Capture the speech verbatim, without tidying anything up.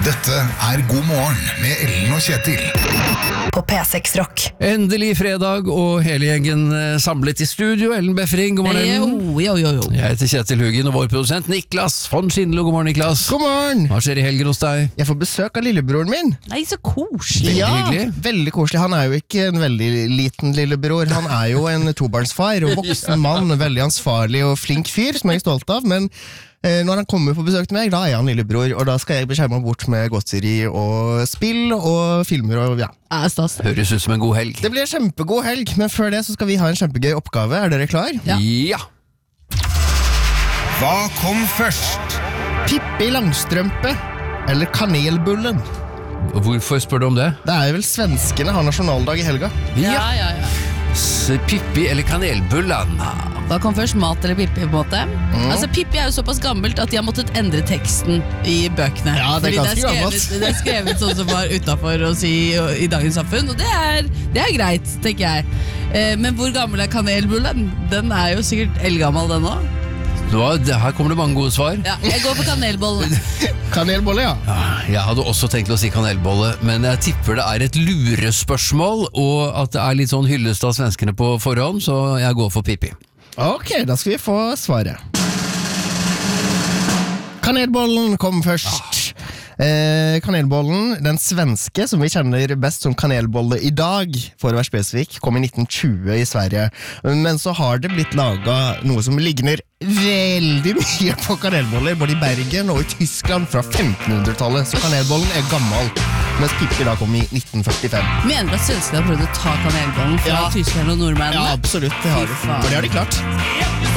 Dette er God morgen med Ellen og Kjetil. På P seks Rock. Endelig fredag, og hele gjengen eh, samlet i studio. Ellen Befring, god morgen. Jo, jo, jo, jo. Jeg heter Kjetil Hugin, og vår produsent Niklas von Schindler. God morgen, Niklas. God morgen! Hva skjer i helgen hos deg? Jeg får besøk av lillebroren min. Nei, så koselig. Veldig Ja, hyggelig. veldig koselig. Han er jo ikke en veldig liten lillebror. Han er jo en tobarnsfar og voksen mann. Veldig ansvarlig og flink fyr, som jeg er stolt av. Men eh, når han kommer på besøk til meg, da er han lillebror. Og da skal jeg beskjerme ham bort med godteri og spill og filmer og ja. Ja, stas. Høres ut som en god helg. Det blir en kjempegod helg, men før det så skal vi ha en kjempegøy oppgave. Er dere klar? Ja. Ja. Hva kom først? Pippi Langstrømpe eller Kanelbullen? Hvorfor spør du om det? Det er vel svenskene har nasjonaldag i helga. Ja, ja, ja. S- Pippi eller kanelbullan? Hva kom først, mat eller Pippi på en måte? Altså, Pippi er jo såpass gammelt at de har måttet endre teksten i bøkene. Ja, det er Fordi ganske skrevet, gammelt. det er skrevet sånn som var utenfor å si i dagens samfunn, og det er, det er greit, tenker jeg. Eh, men hvor gammel er kanelbullen? Den er jo sikkert eldgammel den også. Nå, det- her kommer det mange gode svar. Ja, jeg går på kanelbollen. Kanelbolle, ja. Jeg hadde også tenkt å si kanelbolle, men jeg tipper det er et lurespørsmål, og at det er litt sånn hyllest av svenskene på forhånd, så jeg går for Pippi. Ok, da skal vi få svaret. Kanelbollen kom først. Eh, kanelbollen, den svenske, som vi kjenner best som kanelbolle i dag, for å være spesifikk, kom i nitten tjue i Sverige. Men så har det blitt laget noe som ligner veldig mye på kanelboller, både i Bergen og i Tyskland fra femtenhundretallet. Så kanelbollen er gammel, mens Pippi da kom i nitten førtifem. Mener du at svenskene har prøvd å ta kanelbollen fra Ja. tyskerne og nordmennene? Ja, absolutt, det har de. Fy faen. For det har de klart.